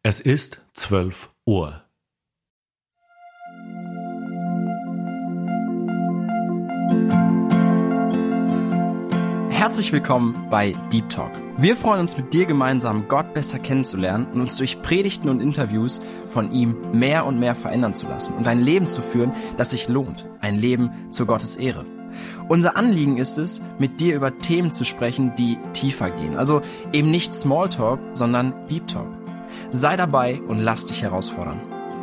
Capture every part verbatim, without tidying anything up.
Es ist zwölf Uhr. Herzlich willkommen bei Deep Talk. Wir freuen uns, mit dir gemeinsam Gott besser kennenzulernen und uns durch Predigten und Interviews von ihm mehr und mehr verändern zu lassen und ein Leben zu führen, das sich lohnt. Ein Leben zu Gottes Ehre. Unser Anliegen ist es, mit dir über Themen zu sprechen, die tiefer gehen. Also eben nicht Smalltalk, sondern Deep Talk. Sei dabei und lass dich herausfordern.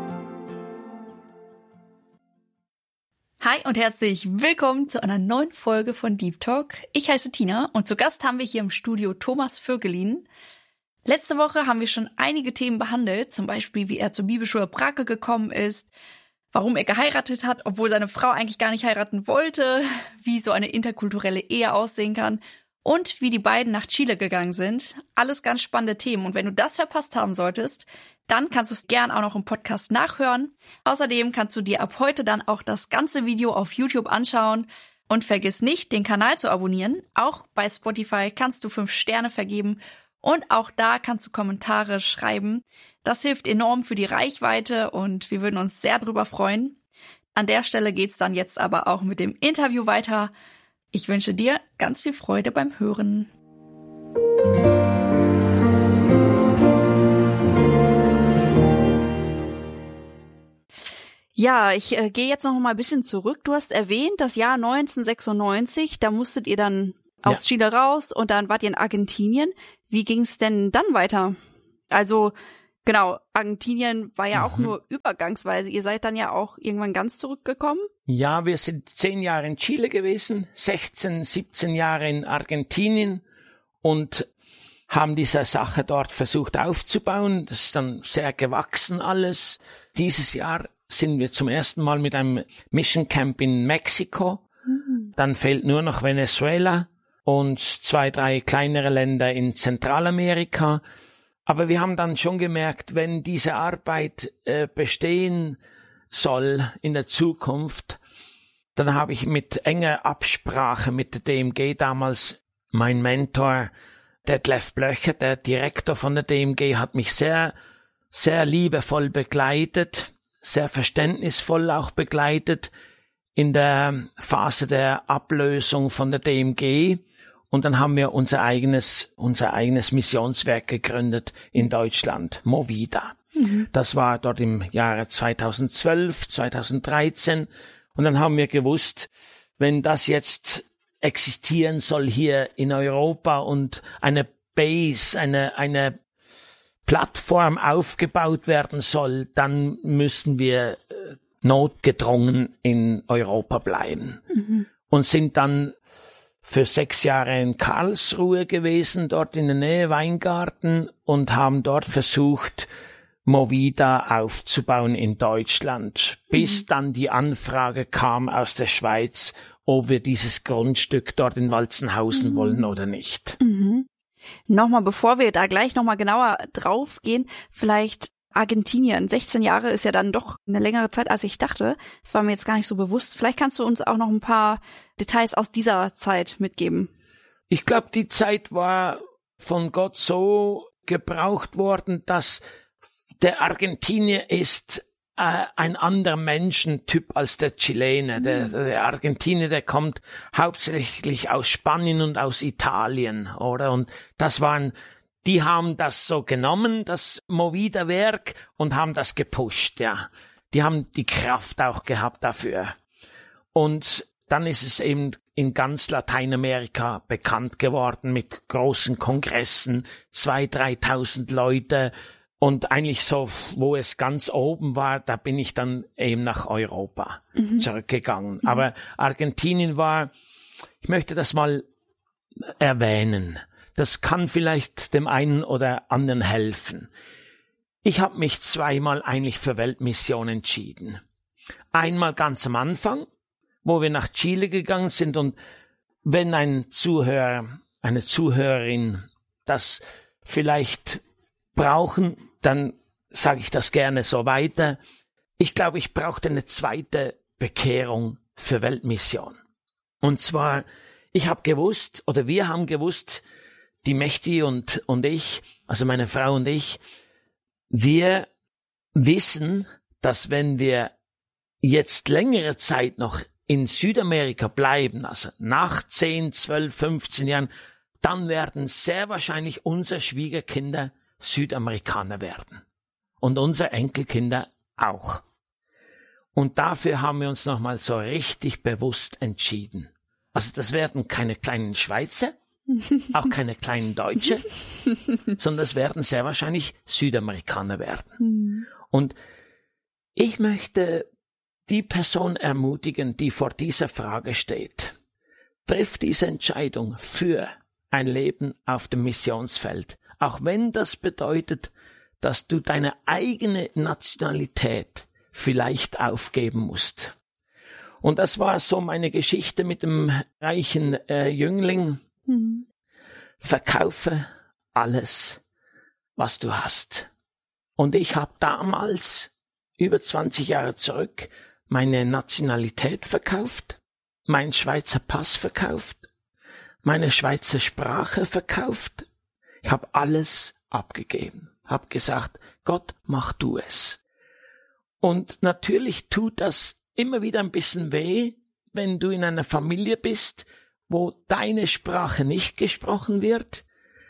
Hi und herzlich willkommen zu einer neuen Folge von Deep Talk. Ich heiße Tina und zu Gast haben wir hier im Studio Thomas Vögelin. Letzte Woche haben wir schon einige Themen behandelt, zum Beispiel wie er zur Bibelschule Brake gekommen ist, warum er geheiratet hat, obwohl seine Frau eigentlich gar nicht heiraten wollte, wie so eine interkulturelle Ehe aussehen kann und wie die beiden nach Chile gegangen sind. Alles ganz spannende Themen und wenn du das verpasst haben solltest, dann kannst du es gern auch noch im Podcast nachhören. Außerdem kannst du dir ab heute dann auch das ganze Video auf YouTube anschauen. Und vergiss nicht, den Kanal zu abonnieren. Auch bei Spotify kannst du fünf Sterne vergeben. Und auch da kannst du Kommentare schreiben. Das hilft enorm für die Reichweite und wir würden uns sehr drüber freuen. An der Stelle geht's dann jetzt aber auch mit dem Interview weiter. Ich wünsche dir ganz viel Freude beim Hören. Ja, ich äh, gehe jetzt noch mal ein bisschen zurück. Du hast erwähnt, das Jahr neunzehnhundertsechsundneunzig, da musstet ihr dann aus ja. Chile raus und dann wart ihr in Argentinien. Wie ging's denn dann weiter? Also, genau, Argentinien war ja mhm. auch nur übergangsweise. Ihr seid dann ja auch irgendwann ganz zurückgekommen? Ja, wir sind zehn Jahre in Chile gewesen, sechzehn, siebzehn Jahre in Argentinien und haben diese Sache dort versucht aufzubauen. Das ist dann sehr gewachsen alles. Dieses Jahr sind wir zum ersten Mal mit einem Mission Camp in Mexiko. Mhm. Dann fehlt nur noch Venezuela und zwei, drei kleinere Länder in Zentralamerika. Aber wir haben dann schon gemerkt, wenn diese Arbeit äh, bestehen soll in der Zukunft, dann habe ich mit enger Absprache mit der D M G damals, mein Mentor Detlef Blöcher, der Direktor von der D M G, hat mich sehr, sehr liebevoll begleitet, sehr verständnisvoll auch begleitet in der Phase der Ablösung von der D M G. Und dann haben wir unser eigenes, unser eigenes Missionswerk gegründet in Deutschland, Movida. Mhm. Das war dort im Jahre zweitausendzwölf, zweitausenddreizehn. Und dann haben wir gewusst, wenn das jetzt existieren soll hier in Europa und eine Base, eine, eine Plattform aufgebaut werden soll, dann müssen wir äh, notgedrungen in Europa bleiben. Mhm. Und sind dann für sechs Jahre in Karlsruhe gewesen, dort in der Nähe Weingarten, und haben dort versucht, Movida aufzubauen in Deutschland, mhm. bis dann die Anfrage kam aus der Schweiz, ob wir dieses Grundstück dort in Walzenhausen mhm. wollen oder nicht. Mhm. Nochmal, bevor wir da gleich nochmal genauer drauf gehen, vielleicht Argentinien. sechzehn Jahre ist ja dann doch eine längere Zeit, als ich dachte. Das war mir jetzt gar nicht so bewusst. Vielleicht kannst du uns auch noch ein paar Details aus dieser Zeit mitgeben. Ich glaube, die Zeit war von Gott so gebraucht worden, dass der Argentinier ist äh, ein anderer Menschentyp als der Chilene. Mhm. Der, der Argentinier, der kommt hauptsächlich aus Spanien und aus Italien, oder? Und das waren, die haben das so genommen, das Movida-Werk, und haben das gepusht, ja. Die haben die Kraft auch gehabt dafür. Und dann ist es eben in ganz Lateinamerika bekannt geworden mit großen Kongressen, zwei, dreitausend Leute. Und eigentlich so, wo es ganz oben war, da bin ich dann eben nach Europa mhm. zurückgegangen. Mhm. Aber Argentinien war, ich möchte das mal erwähnen, das kann vielleicht dem einen oder anderen helfen. Ich habe mich zweimal eigentlich für Weltmission entschieden. Einmal ganz am Anfang, wo wir nach Chile gegangen sind, und wenn ein Zuhörer, eine Zuhörerin das vielleicht brauchen, dann sage ich das gerne so weiter. Ich glaube, ich brauchte eine zweite Bekehrung für Weltmission. Und zwar, ich habe gewusst, oder wir haben gewusst, die Mechti und, und ich, also meine Frau und ich, wir wissen, dass wenn wir jetzt längere Zeit noch in Südamerika bleiben, also nach zehn, zwölf, fünfzehn Jahren, dann werden sehr wahrscheinlich unsere Schwiegerkinder Südamerikaner werden. Und unsere Enkelkinder auch. Und dafür haben wir uns nochmal so richtig bewusst entschieden. Also das werden keine kleinen Schweizer, auch keine kleinen Deutsche, sondern das werden sehr wahrscheinlich Südamerikaner werden. Mhm. Und ich möchte die Person ermutigen, die vor dieser Frage steht. Triff diese Entscheidung für ein Leben auf dem Missionsfeld. Auch wenn das bedeutet, dass du deine eigene Nationalität vielleicht aufgeben musst. Und das war so meine Geschichte mit dem reichen äh, Jüngling. Mhm. Verkaufe alles, was du hast. Und ich habe damals, über zwanzig Jahre zurück, meine Nationalität verkauft, meinen Schweizer Pass verkauft, meine Schweizer Sprache verkauft. Ich habe alles abgegeben, habe gesagt, Gott, mach du es. Und natürlich tut das immer wieder ein bisschen weh, wenn du in einer Familie bist, wo deine Sprache nicht gesprochen wird,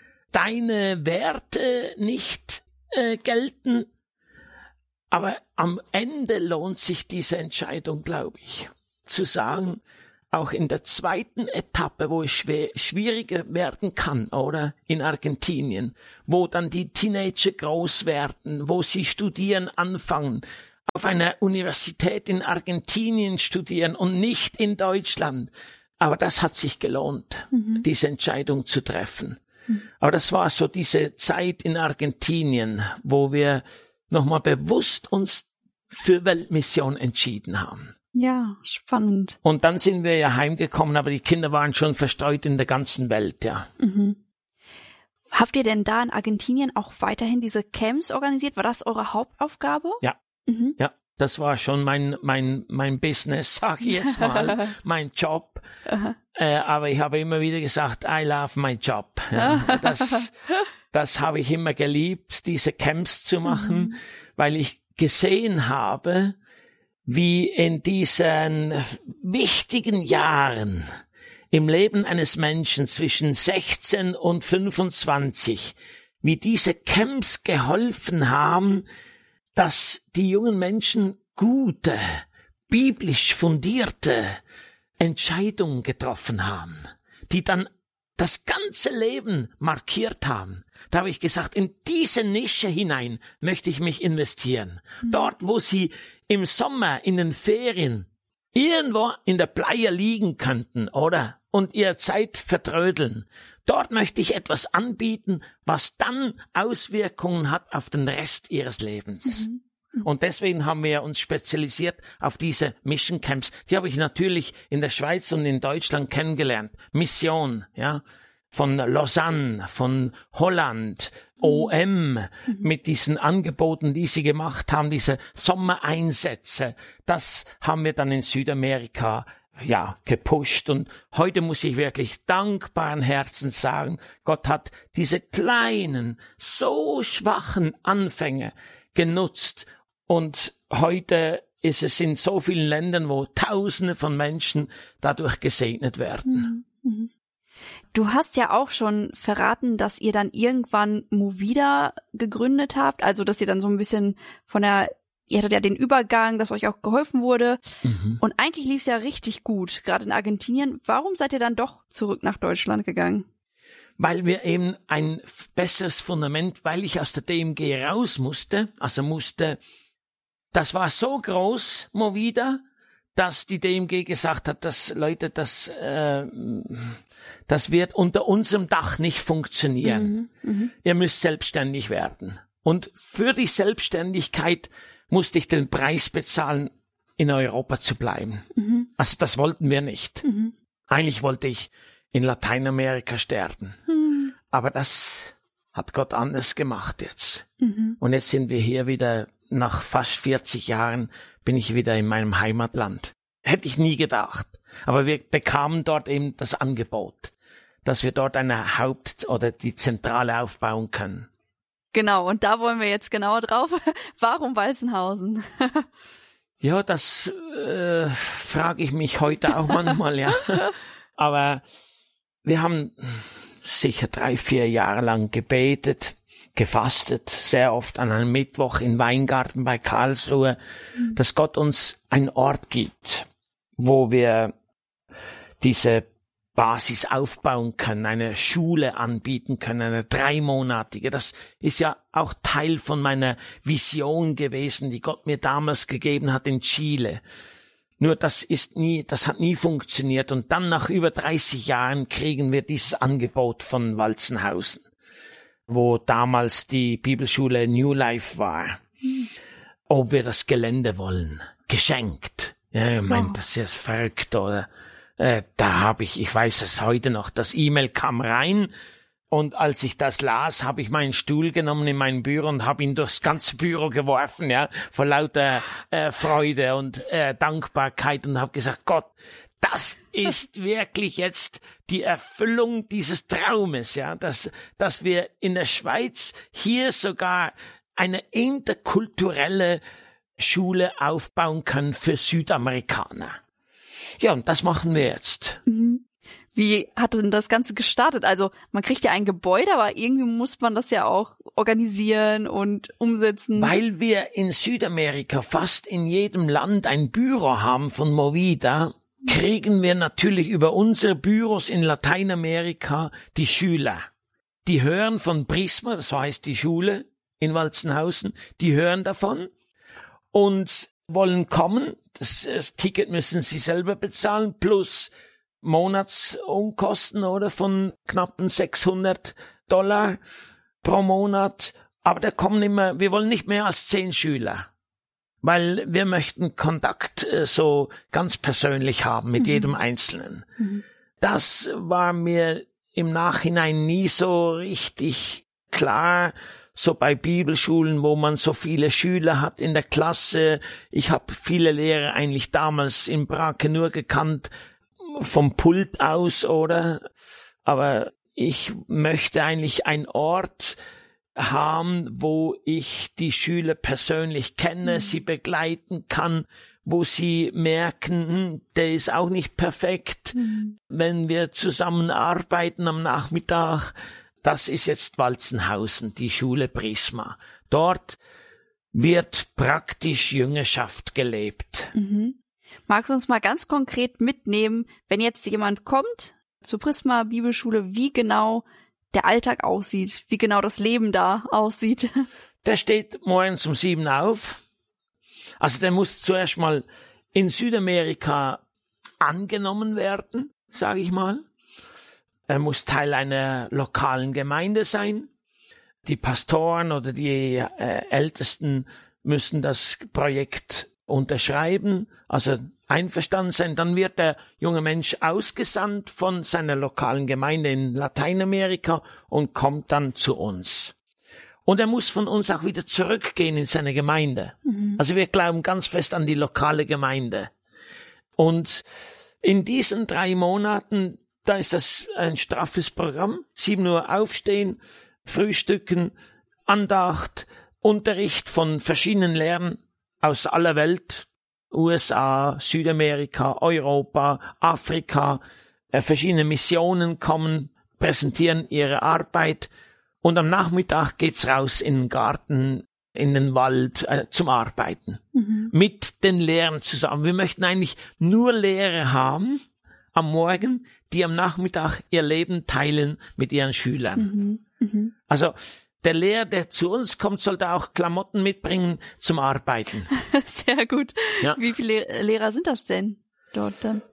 deine Werte nicht äh, gelten. Aber am Ende lohnt sich diese Entscheidung, glaube ich, zu sagen, auch in der zweiten Etappe, wo es schwer, schwieriger werden kann, oder in Argentinien, wo dann die Teenager groß werden, wo sie studieren anfangen, auf einer Universität in Argentinien studieren und nicht in Deutschland. Aber das hat sich gelohnt, mhm. diese Entscheidung zu treffen. Mhm. Aber das war so diese Zeit in Argentinien, wo wir nochmal bewusst uns für Weltmission entschieden haben. Ja, spannend. Und dann sind wir ja heimgekommen, aber die Kinder waren schon verstreut in der ganzen Welt, ja. Mhm. Habt ihr denn da in Argentinien auch weiterhin diese Camps organisiert? War das eure Hauptaufgabe? Ja, mhm. ja. Das war schon mein mein mein Business, sag ich jetzt mal, mein Job. Äh, aber ich habe immer wieder gesagt, I love my job. Ja, das das habe ich immer geliebt, diese Camps zu machen, mhm. weil ich gesehen habe, wie in diesen wichtigen Jahren im Leben eines Menschen zwischen sechzehn und fünfundzwanzig, wie diese Camps geholfen haben, dass die jungen Menschen gute, biblisch fundierte Entscheidungen getroffen haben, die dann das ganze Leben markiert haben. Da habe ich gesagt, in diese Nische hinein möchte ich mich investieren. Mhm. Dort, wo sie im Sommer, in den Ferien, irgendwo in der Playa liegen könnten, oder? Und ihre Zeit vertrödeln. Dort möchte ich etwas anbieten, was dann Auswirkungen hat auf den Rest ihres Lebens. Mhm. Mhm. Und deswegen haben wir uns spezialisiert auf diese Mission Camps. Die habe ich natürlich in der Schweiz und in Deutschland kennengelernt. Mission, ja. Von Lausanne, von Holland, O M, mhm. mit diesen Angeboten, die sie gemacht haben, diese Sommereinsätze. Das haben wir dann in Südamerika ja, gepusht. Und heute muss ich wirklich dankbaren Herzens sagen, Gott hat diese kleinen, so schwachen Anfänge genutzt. Und heute ist es in so vielen Ländern, wo Tausende von Menschen dadurch gesegnet werden. Mhm. Du hast ja auch schon verraten, dass ihr dann irgendwann Movida gegründet habt, also dass ihr dann so ein bisschen von der Ihr hattet ja den Übergang, dass euch auch geholfen wurde. Mhm. Und eigentlich lief es ja richtig gut, gerade in Argentinien. Warum seid ihr dann doch zurück nach Deutschland gegangen? Weil wir eben ein besseres Fundament, weil ich aus der D M G raus musste, also musste, das war so groß, Movida, dass die D M G gesagt hat, dass Leute, das, äh, das wird unter unserem Dach nicht funktionieren. Mhm. Mhm. Ihr müsst selbstständig werden. Und für die Selbstständigkeit musste ich den Preis bezahlen, in Europa zu bleiben. Mhm. Also das wollten wir nicht. Mhm. Eigentlich wollte ich in Lateinamerika sterben. Mhm. Aber das hat Gott anders gemacht jetzt. Mhm. Und jetzt sind wir hier wieder, nach fast vierzig Jahren, bin ich wieder in meinem Heimatland. Hätte ich nie gedacht. Aber wir bekamen dort eben das Angebot, dass wir dort eine Haupt- oder die Zentrale aufbauen können. Genau, und da wollen wir jetzt genauer drauf. Warum Walzenhausen? Ja, das äh, frage ich mich heute auch manchmal, ja. Aber wir haben sicher drei, vier Jahre lang gebetet, gefastet, sehr oft an einem Mittwoch in Weingarten bei Karlsruhe, mhm. dass Gott uns einen Ort gibt, wo wir diese Basis aufbauen können, eine Schule anbieten können, eine dreimonatige. Das ist ja auch Teil von meiner Vision gewesen, die Gott mir damals gegeben hat in Chile. Nur das ist nie, das hat nie funktioniert. Und dann nach über dreißig Jahren kriegen wir dieses Angebot von Walzenhausen, wo damals die Bibelschule New Life war. Hm. Ob wir das Gelände wollen. Geschenkt. Ja, ich meine, das ist verrückt, oder? Äh, da habe ich, ich weiß es heute noch, das E-Mail kam rein und als ich das las, habe ich meinen Stuhl genommen in mein Büro und habe ihn durchs ganze Büro geworfen, ja, vor lauter äh, Freude und äh, Dankbarkeit und habe gesagt, Gott, das ist wirklich jetzt die Erfüllung dieses Traumes, ja, dass, dass wir in der Schweiz hier sogar eine interkulturelle Schule aufbauen können für Südamerikaner. Ja, und das machen wir jetzt. Wie hat denn das Ganze gestartet? Also man kriegt ja ein Gebäude, aber irgendwie muss man das ja auch organisieren und umsetzen. Weil wir in Südamerika fast in jedem Land ein Büro haben von Movida, kriegen wir natürlich über unsere Büros in Lateinamerika die Schüler. Die hören von Prisma, das heißt die Schule in Walzenhausen, die hören davon und wollen kommen. Das, das Ticket müssen sie selber bezahlen, plus Monatsunkosten oder von knappen sechshundert Dollar pro Monat. Aber da kommen immer, wir wollen nicht mehr als zehn Schüler, weil wir möchten Kontakt äh, so ganz persönlich haben mit mhm. jedem Einzelnen. Mhm. Das war mir im Nachhinein nie so richtig klar, so bei Bibelschulen, wo man so viele Schüler hat in der Klasse. Ich habe viele Lehrer eigentlich damals in Brake nur gekannt, vom Pult aus, oder? Aber ich möchte eigentlich einen Ort haben, wo ich die Schüler persönlich kenne, mhm. sie begleiten kann, wo sie merken, hm, der ist auch nicht perfekt. Mhm. Wenn wir zusammen arbeiten am Nachmittag, das ist jetzt Walzenhausen, die Schule Prisma. Dort wird praktisch Jüngerschaft gelebt. Mhm. Magst du uns mal ganz konkret mitnehmen, wenn jetzt jemand kommt zur Prisma Bibelschule, wie genau der Alltag aussieht, wie genau das Leben da aussieht? Der steht morgens um sieben auf. Also der muss zuerst mal in Südamerika angenommen werden, sage ich mal. Er muss Teil einer lokalen Gemeinde sein. Die Pastoren oder die äh, Ältesten müssen das Projekt unterschreiben, also einverstanden sein. Dann wird der junge Mensch ausgesandt von seiner lokalen Gemeinde in Lateinamerika und kommt dann zu uns. Und er muss von uns auch wieder zurückgehen in seine Gemeinde. Mhm. Also wir glauben ganz fest an die lokale Gemeinde. Und in diesen drei Monaten, da ist das ein straffes Programm. Sieben Uhr aufstehen, frühstücken, Andacht, Unterricht von verschiedenen Lehrern aus aller Welt, U S A, Südamerika, Europa, Afrika, äh, verschiedene Missionen kommen, präsentieren ihre Arbeit und am Nachmittag geht's raus in den Garten, in den Wald äh, zum Arbeiten. Mhm. Mit den Lehrern zusammen. Wir möchten eigentlich nur Lehrer haben am Morgen, die am Nachmittag ihr Leben teilen mit ihren Schülern. Mhm. Mhm. Also der Lehrer, der zu uns kommt, sollte auch Klamotten mitbringen zum Arbeiten. Sehr gut. Ja. Wie viele Lehrer sind das denn dort dann?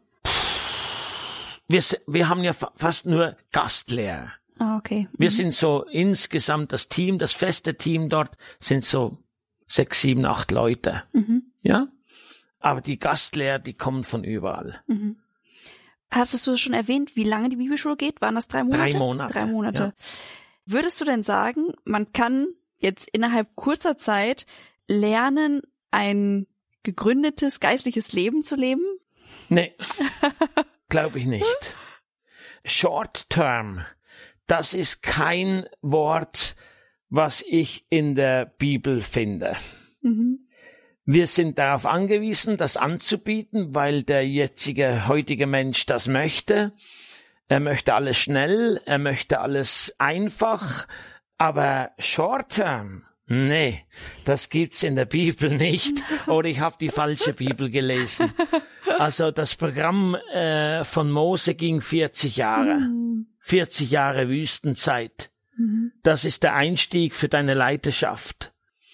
Wir, wir haben ja fa- fast nur Gastlehrer. Ah, okay. Mhm. Wir sind so insgesamt das Team, das feste Team dort sind so sechs, sieben, acht Leute. Mhm. Ja? Aber die Gastlehrer, die kommen von überall. Mhm. Hattest du schon erwähnt, wie lange die Bibelschule geht? Waren das drei Monate? Drei Monate. Drei Monate. Ja. Würdest du denn sagen, man kann jetzt innerhalb kurzer Zeit lernen, ein gegründetes geistliches Leben zu leben? Nee, glaube ich nicht. Short term, das ist kein Wort, was ich in der Bibel finde. Mhm. Wir sind darauf angewiesen, das anzubieten, weil der jetzige, heutige Mensch das möchte. Er möchte alles schnell, er möchte alles einfach, aber Short-Term, nee, das gibt's in der Bibel nicht. Oder ich habe die falsche Bibel gelesen. Also das Programm äh, von Mose ging vierzig Jahre. vierzig Jahre Wüstenzeit. Das ist der Einstieg für deine Leiterschaft.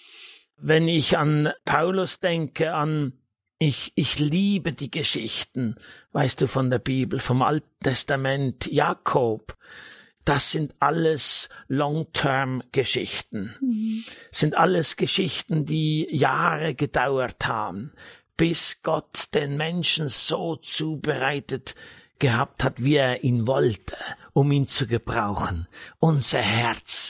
Wenn ich an Paulus denke, an ich, ich liebe die Geschichten, weißt du, von der Bibel, vom Alten Testament, Jakob, das sind alles Long-Term-Geschichten. Mhm. Sind alles Geschichten, die Jahre gedauert haben, bis Gott den Menschen so zubereitet gehabt hat, wie er ihn wollte, um ihn zu gebrauchen. Unser Herz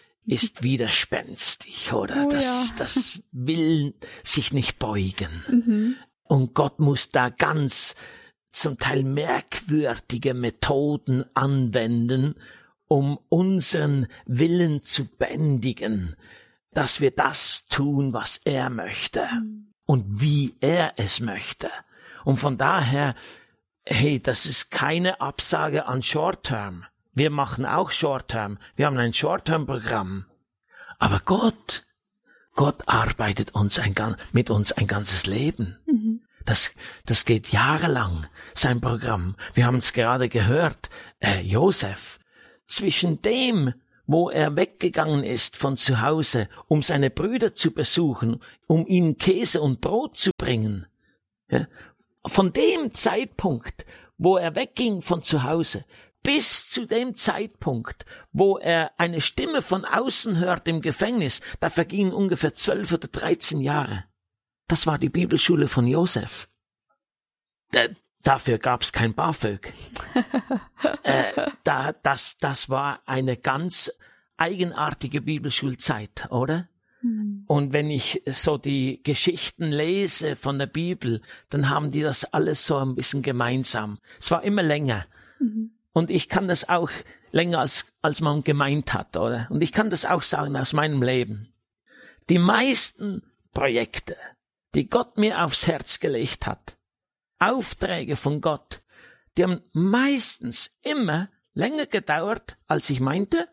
ist widerspenstig, oder? Oh, das, ja. das will sich nicht beugen. Mhm. Und Gott muss da ganz zum Teil merkwürdige Methoden anwenden, um unseren Willen zu bändigen, dass wir das tun, was er möchte mhm. und wie er es möchte. Und von daher, hey, das ist keine Absage an Short-Term. Wir machen auch Short-Term. Wir haben ein Short-Term-Programm. Aber Gott, Gott arbeitet uns ein, mit uns ein ganzes Leben. Mhm. Das, das geht jahrelang, sein Programm. Wir haben es gerade gehört, äh, Josef, zwischen dem, wo er weggegangen ist von zu Hause, um seine Brüder zu besuchen, um ihnen Käse und Brot zu bringen, ja, von dem Zeitpunkt, wo er wegging von zu Hause, bis zu dem Zeitpunkt, wo er eine Stimme von außen hört im Gefängnis, da vergingen ungefähr zwölf oder dreizehn Jahre. Das war die Bibelschule von Josef. Da, dafür gab's kein BAföG. äh, da, das, das war eine ganz eigenartige Bibelschulzeit, oder? Mhm. Und wenn ich so die Geschichten lese von der Bibel, dann haben die das alles so ein bisschen gemeinsam. Es war immer länger. Mhm. Und ich kann das auch länger, als, als man gemeint hat, oder? Und ich kann das auch sagen aus meinem Leben. Die meisten Projekte, die Gott mir aufs Herz gelegt hat, Aufträge von Gott, die haben meistens immer länger gedauert, als ich meinte,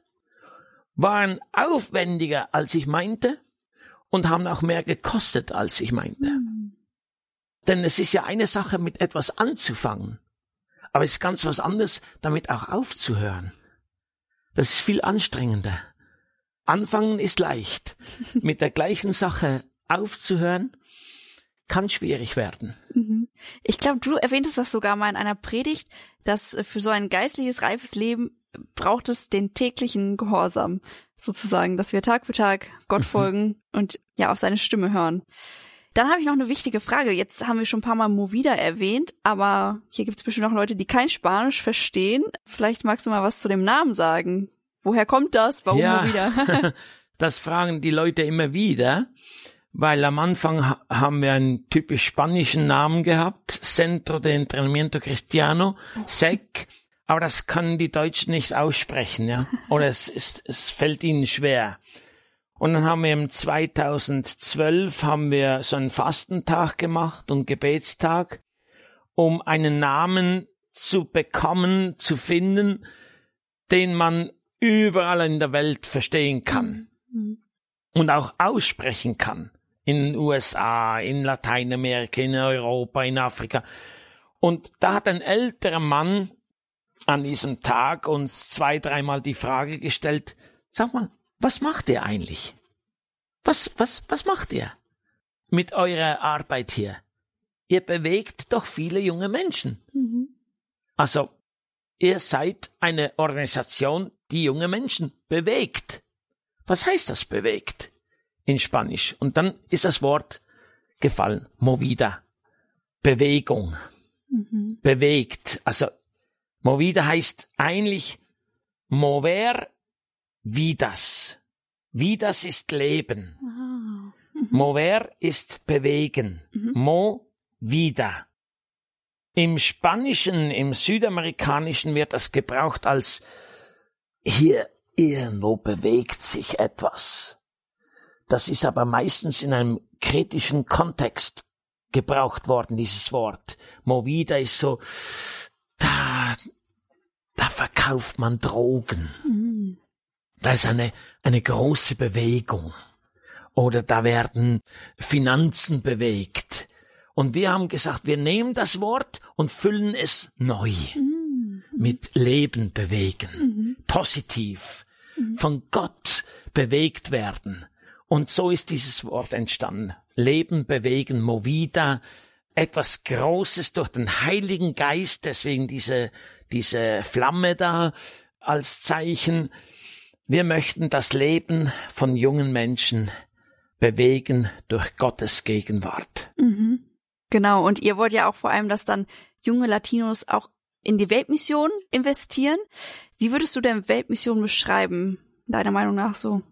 waren aufwendiger, als ich meinte und haben auch mehr gekostet, als ich meinte. Mhm. Denn es ist ja eine Sache, mit etwas anzufangen. Aber es ist ganz was anderes, damit auch aufzuhören. Das ist viel anstrengender. Anfangen ist leicht. Mit der gleichen Sache aufzuhören, kann schwierig werden. Ich glaube, du erwähntest das sogar mal in einer Predigt, dass für so ein geistliches, reifes Leben braucht es den täglichen Gehorsam, sozusagen, dass wir Tag für Tag Gott folgen und ja auf seine Stimme hören. Dann habe ich noch eine wichtige Frage. Jetzt haben wir schon ein paar Mal Movida erwähnt, aber hier gibt es bestimmt noch Leute, die kein Spanisch verstehen. Vielleicht magst du mal was zu dem Namen sagen. Woher kommt das? Warum ja, Movida? Das fragen die Leute immer wieder, weil am Anfang ha- haben wir einen typisch spanischen Namen gehabt, Centro de Entrenamiento Cristiano, S E C, aber das können die Deutschen nicht aussprechen, ja, oder es ist, es fällt ihnen schwer. Und dann haben wir im zweitausendzwölf haben wir so einen Fastentag gemacht und Gebetstag, um einen Namen zu bekommen, zu finden, den man überall in der Welt verstehen kann mhm. und auch aussprechen kann. In den U S A, in Lateinamerika, in Europa, in Afrika. Und da hat ein älterer Mann an diesem Tag uns zwei, dreimal die Frage gestellt, sag mal, was macht ihr eigentlich? Was, was, was macht ihr mit eurer Arbeit hier? Ihr bewegt doch viele junge Menschen. Mhm. Also, ihr seid eine Organisation, die junge Menschen bewegt. Was heißt das bewegt in Spanisch? Und dann ist das Wort gefallen, Movida. Bewegung. Mhm. Bewegt. Also, Movida heißt eigentlich mover vidas. Vidas ist Leben. Ah. Mhm. Mover ist bewegen. Mhm. Mo vida. Im Spanischen, im Südamerikanischen wird das gebraucht als hier, irgendwo bewegt sich etwas. Das ist aber meistens in einem kritischen Kontext gebraucht worden, dieses Wort. Movida ist so, da, da verkauft man Drogen. Mhm. Da ist eine, eine große Bewegung. Oder da werden Finanzen bewegt. Und wir haben gesagt, wir nehmen das Wort und füllen es neu. Mhm. Mit Leben bewegen. Mhm. Positiv. Mhm. Von Gott bewegt werden. Und so ist dieses Wort entstanden. Leben bewegen, Movida. Etwas Großes durch den Heiligen Geist. Deswegen diese, diese Flamme da als Zeichen. Wir möchten das Leben von jungen Menschen bewegen durch Gottes Gegenwart. Mhm. Genau, und ihr wollt ja auch vor allem, dass dann junge Latinos auch in die Weltmission investieren. Wie würdest du denn Weltmission beschreiben, deiner Meinung nach so?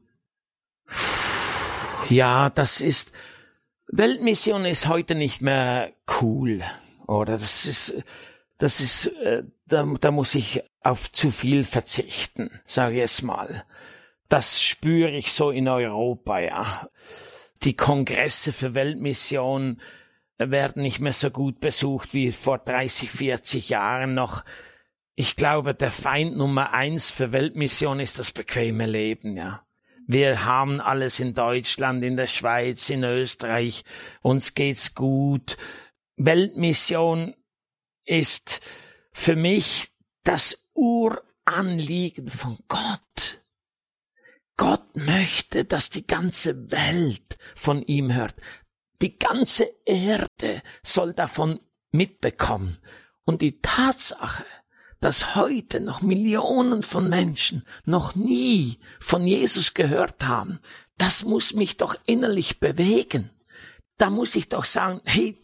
Ja, das ist, Weltmission ist heute nicht mehr cool, oder? Das ist, das ist, äh, da, da muss ich auf zu viel verzichten, sage ich jetzt mal. Das spüre ich so in Europa, ja. Die Kongresse für Weltmission werden nicht mehr so gut besucht wie vor dreißig, vierzig Jahren noch. Ich glaube, der Feind Nummer eins für Weltmission ist das bequeme Leben, ja. Wir haben alles in Deutschland, in der Schweiz, in Österreich. Uns geht's gut. Weltmission ist für mich das Uranliegen von Gott. Gott möchte, dass die ganze Welt von ihm hört. Die ganze Erde soll davon mitbekommen. Und die Tatsache, dass heute noch Millionen von Menschen noch nie von Jesus gehört haben, das muss mich doch innerlich bewegen. Da muss ich doch sagen, hey,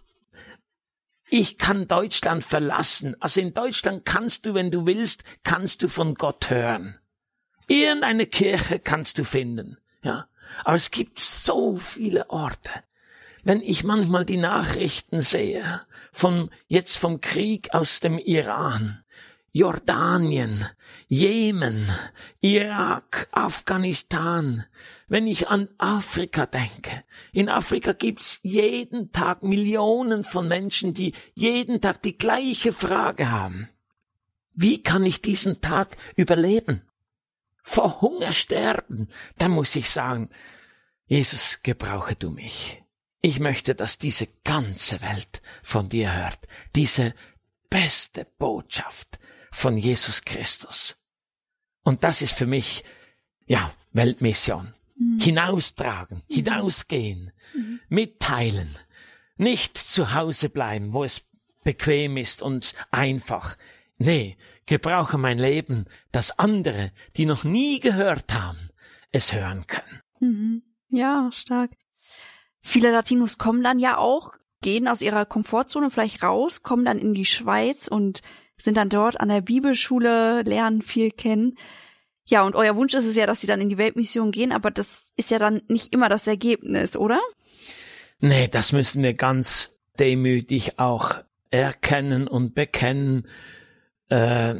ich kann Deutschland verlassen. Also in Deutschland kannst du, wenn du willst, kannst du von Gott hören. Irgendeine Kirche kannst du finden, ja. Aber es gibt so viele Orte. Wenn ich manchmal die Nachrichten sehe, von, jetzt vom Krieg aus dem Iran, Jordanien, Jemen, Irak, Afghanistan. Wenn ich an Afrika denke, in Afrika gibt's jeden Tag Millionen von Menschen, die jeden Tag die gleiche Frage haben. Wie kann ich diesen Tag überleben? Vor Hunger sterben? Da muss ich sagen, Jesus, gebrauche du mich. Ich möchte, dass diese ganze Welt von dir hört. Diese beste Botschaft von Jesus Christus. Und das ist für mich, ja, Weltmission. Mhm. Hinaustragen, mhm. hinausgehen, mhm. mitteilen. Nicht zu Hause bleiben, wo es bequem ist und einfach. Nee, gebrauche mein Leben, dass andere, die noch nie gehört haben, es hören können. Mhm. Ja, stark. Viele Latinos kommen dann ja auch, gehen aus ihrer Komfortzone vielleicht raus, kommen dann in die Schweiz und sind dann dort an der Bibelschule, lernen viel kennen. Ja, und euer Wunsch ist es ja, dass sie dann in die Weltmission gehen, aber das ist ja dann nicht immer das Ergebnis, oder? Nee, das müssen wir ganz demütig auch erkennen und bekennen. Äh,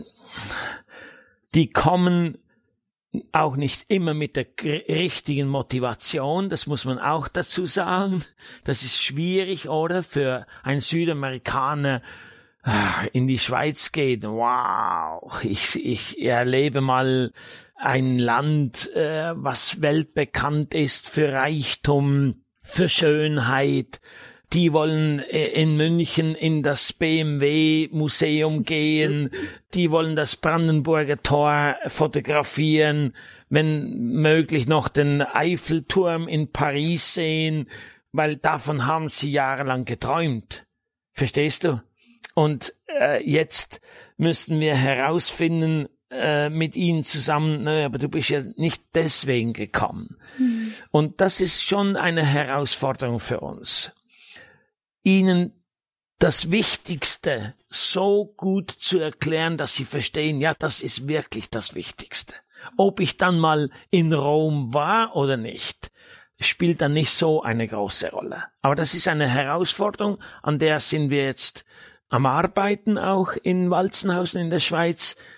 die kommen auch nicht immer mit der richtigen Motivation, das muss man auch dazu sagen. Das ist schwierig, oder? Für einen Südamerikaner in die Schweiz gehen. Wow, ich, ich erlebe mal ein Land, äh, was weltbekannt ist für Reichtum, für Schönheit. Die wollen in München in das B M W-Museum gehen, die wollen das Brandenburger Tor fotografieren, wenn möglich noch den Eiffelturm in Paris sehen, weil davon haben sie jahrelang geträumt. Verstehst du? Und äh, jetzt müssten wir herausfinden, äh, mit ihnen zusammen, naja, aber du bist ja nicht deswegen gekommen. Mhm. Und das ist schon eine Herausforderung für uns. Ihnen das Wichtigste so gut zu erklären, dass sie verstehen, ja, das ist wirklich das Wichtigste. Ob ich dann mal in Rom war oder nicht, spielt dann nicht so eine große Rolle. Aber das ist eine Herausforderung, an der sind wir jetzt am Arbeiten auch in Walzenhausen in der Schweiz.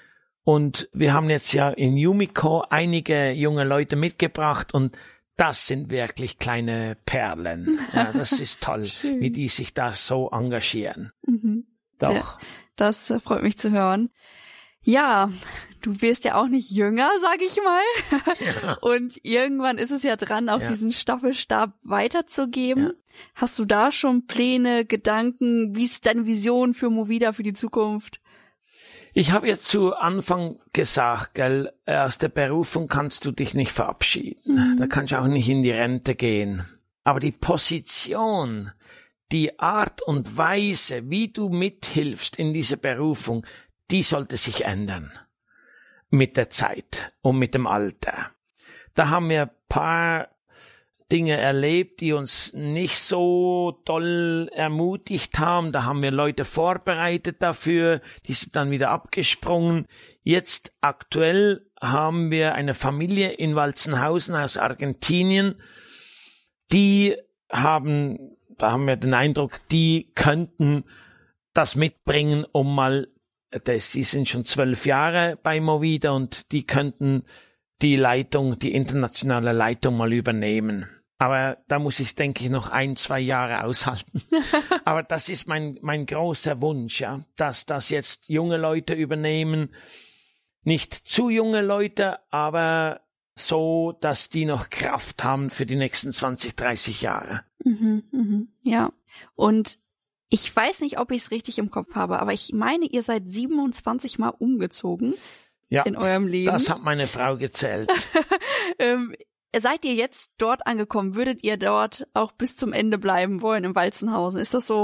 Und wir haben jetzt ja in Yumiko einige junge Leute mitgebracht und das sind wirklich kleine Perlen. Ja, das ist toll, wie die sich da so engagieren. Mhm. Doch. Sehr, das freut mich zu hören. Ja, du wirst ja auch nicht jünger, sag ich mal. Ja. Und irgendwann ist es ja dran, auch ja. diesen Staffelstab weiterzugeben. Ja. Hast du da schon Pläne, Gedanken? Wie ist deine Vision für Movida für die Zukunft? Ich habe ja zu Anfang gesagt, gell, aus der Berufung kannst du dich nicht verabschieden. Mhm. Da kannst du auch nicht in die Rente gehen. Aber die Position, die Art und Weise, wie du mithilfst in dieser Berufung, die sollte sich ändern mit der Zeit und mit dem Alter. Da haben wir ein paar Dinge erlebt, die uns nicht so toll ermutigt haben. Da haben wir Leute vorbereitet dafür, die sind dann wieder abgesprungen. Jetzt aktuell haben wir eine Familie in Walzenhausen aus Argentinien, die haben, da haben wir den Eindruck, die könnten das mitbringen, um mal Das, die sind schon zwölf Jahre bei Movida und die könnten die Leitung, die internationale Leitung mal übernehmen. Aber da muss ich, denke ich, noch ein, zwei Jahre aushalten. Aber das ist mein, mein großer Wunsch, ja, dass das jetzt junge Leute übernehmen. Nicht zu junge Leute, aber so, dass die noch Kraft haben für die nächsten zwanzig, dreißig Jahre. Mhm, mhm, ja. Und ich weiß nicht, ob ich es richtig im Kopf habe, aber ich meine, ihr seid siebenundzwanzig Mal umgezogen ja, in eurem Leben. Das hat meine Frau gezählt. ähm, seid ihr jetzt dort angekommen? Würdet ihr dort auch bis zum Ende bleiben wollen, im Walzenhausen? Ist das so